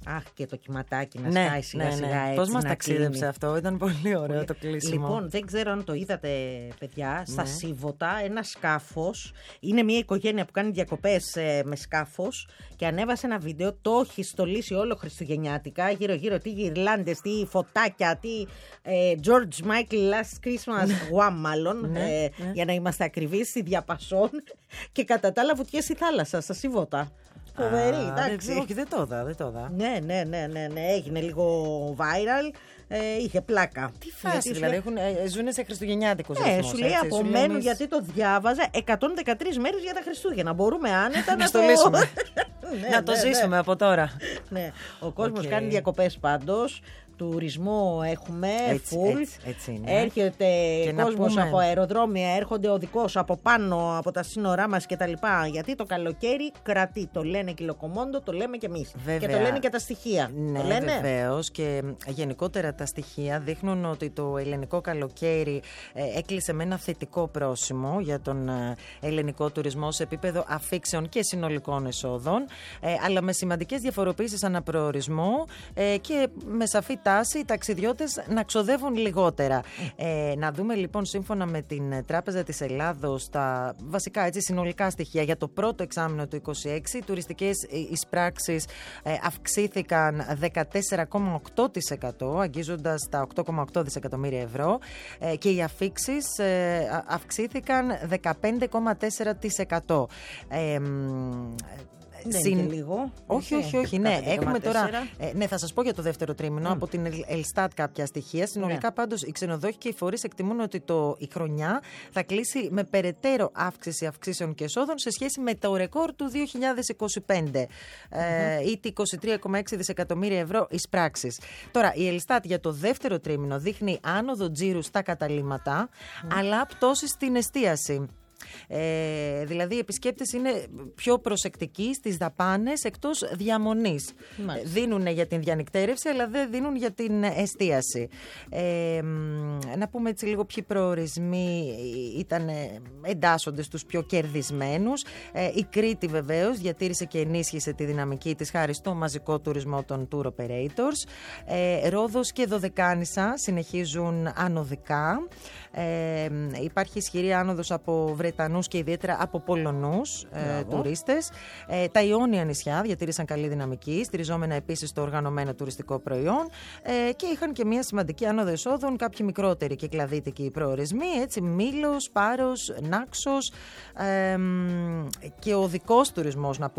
Αχ, και το κυματάκι να σκάει σιγά-σιγά έτσι. Πώς μας ταξίδεψε αυτό, ήταν πολύ ωραίο το κλείσιμο. Λοιπόν, δεν ξέρω αν το είδατε, παιδιά, στα Σίβωτα, ένα σκάφος. Είναι μια οικογένεια που κάνει διακοπές με σκάφος και ανέβασε ένα βίντεο. Το έχει στολίσει όλο χριστουγεννιάτικα. Γύρω-γύρω, τι γυρλάντες, τι φωτάκια, τι George Michael Last Christmas Wham, μάλλον. Για να είμαστε ακριβείς, στη διαπασόν. Και κατά τα άλλα, βουτιές στη θάλασσα, στα Σίβωτα. Φοβερή, εντάξει. Όχι, δεν το είδα. Ναι, έγινε λίγο viral. Είχε πλάκα. Τι φάση, δηλαδή, ζουν σε χριστουγεννιάτικους ρυθμούς. Σου λέει απομένουν, γιατί το διάβαζα, 113 μέρες για τα Χριστούγεννα. Μπορούμε άνετα να στολίσουμε. Να το ζήσουμε από τώρα. Ναι, ο κόσμος κάνει διακοπές πάντως. Τουρισμό έχουμε, έτσι, έρχεται κόσμος από αεροδρόμια, έρχονται οδικώς από πάνω, από τα σύνορά μας κτλ. Γιατί το καλοκαίρι κρατεί, το λένε και η Λοκομόντο, το λέμε και εμείς. Βέβαια. Και το λένε και τα στοιχεία. Ναι, βεβαίως, και γενικότερα τα στοιχεία δείχνουν ότι το ελληνικό καλοκαίρι έκλεισε με ένα θετικό πρόσημο για τον ελληνικό τουρισμό σε επίπεδο αφήξεων και συνολικών εσόδων, αλλά με σημαντικές διαφοροποιήσεις αναπροορισμό και με σαφή τάση οι ταξιδιώτες να ξοδεύουν λιγότερα. Να δούμε λοιπόν, σύμφωνα με την Τράπεζα της Ελλάδος, τα βασικά συνολικά στοιχεία για το πρώτο εξάμηνο του 2026. Οι τουριστικές εισπράξεις αυξήθηκαν 14,8%, αγγίζοντας τα 8,8 δισεκατομμύρια ευρώ, και οι αφήξεις αυξήθηκαν 15,4%. Λίγο. Όχι. Ναι, έχουμε τώρα. Ναι, θα σας πω για το δεύτερο τρίμηνο από την Ελστάτ κάποια στοιχεία. Συνολικά, πάντως, οι ξενοδόχοι και οι φορείς εκτιμούν ότι η χρονιά θα κλείσει με περαιτέρω αύξηση αυξήσεων και εσόδων σε σχέση με το ρεκόρ του 2025. Ήτι 23,6 δισεκατομμύρια ευρώ εισπράξεις. Τώρα, η Ελστάτ για το δεύτερο τρίμηνο δείχνει άνοδο τζίρου στα καταλύματα, αλλά πτώση στην εστίαση. Δηλαδή οι επισκέπτες είναι πιο προσεκτικοί στις δαπάνες εκτός διαμονής. Δίνουν για την διανυκτέρευση, αλλά δεν δίνουν για την εστίαση. Να πούμε έτσι λίγο ποιοι προορισμοί εντάσσονται στους πιο κερδισμένους. Η Κρήτη βεβαίως διατήρησε και ενίσχυσε τη δυναμική της χάρη στο μαζικό τουρισμό των tour operators. Ρόδος και Δωδεκάνησα συνεχίζουν ανωδικά. Υπάρχει ισχυρή άνοδος από Βρετανούς και ιδιαίτερα από Πολωνούς τουρίστες. Τα Ιόνια νησιά διατήρησαν καλή δυναμική, στηριζόμενα επίσης στο οργανωμένο τουριστικό προϊόν, και είχαν και μια σημαντική άνοδο εσόδων κάποιοι μικρότεροι και κλαδίτικοι προορισμοί, έτσι, Μήλος, Πάρος, Νάξος, και ο οδικός τουρισμός, να πούμε.